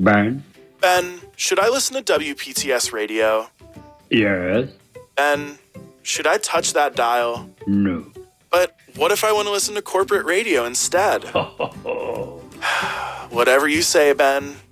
Ben? Ben, should I listen to WPTS radio? Yes? Ben, should I touch that dial? No. But what if I want to listen to corporate radio instead? Ho, ho, ho. Whatever you say, Ben.